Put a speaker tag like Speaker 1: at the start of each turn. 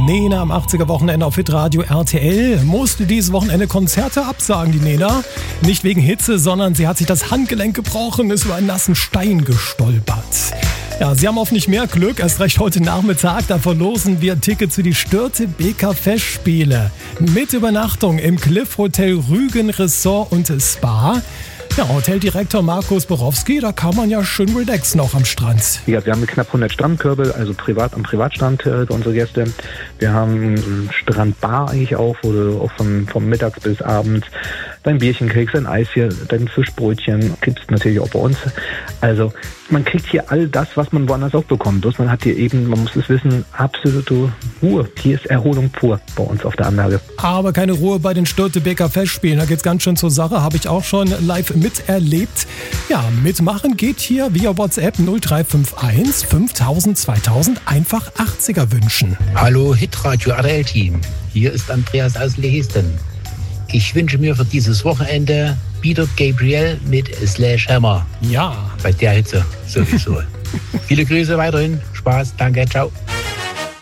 Speaker 1: Nena am 80er-Wochenende auf Hitradio RTL. Musste dieses Wochenende Konzerte absagen, die Nena. Nicht wegen Hitze, sondern sie hat sich das Handgelenk gebrochen, ist über einen nassen Stein gestolpert. Ja, Sie haben hoffentlich mehr Glück, erst recht heute Nachmittag. Da verlosen wir Tickets für die Störtebeker Festspiele. Mit Übernachtung im Cliff Hotel Rügen Resort und Spa. Ja, Hoteldirektor Markus Borowski, da kann man ja schön relaxen noch am Strand.
Speaker 2: Ja, wir haben knapp 100 Strandkörbe, also am Privatstrand für unsere Gäste. Wir haben eine Strandbar eigentlich auch, wo du auch von mittags bis abends dein Bierchen kriegst, dein Eis hier, dein Fischbrötchen gibt es natürlich auch bei uns. Also man kriegt hier all das, was man woanders auch bekommt. Bloß man hat hier eben, man muss es wissen, absolute Ruhe. Hier ist Erholung pur bei uns auf der Anlage.
Speaker 1: Aber keine Ruhe bei den Störtebeker Festspielen. Da geht's ganz schön zur Sache. Habe ich auch schon live miterlebt. Ja, mitmachen geht hier via WhatsApp 0351 5000 2000 einfach 80er wünschen.
Speaker 3: Hallo Hitradio RTL Team. Hier ist Andreas aus Lehesten. Ich wünsche mir für dieses Wochenende Peter Gabriel mit Sledgehammer.
Speaker 1: Ja.
Speaker 3: Bei der Hitze sowieso. Viele Grüße weiterhin. Spaß. Danke. Ciao.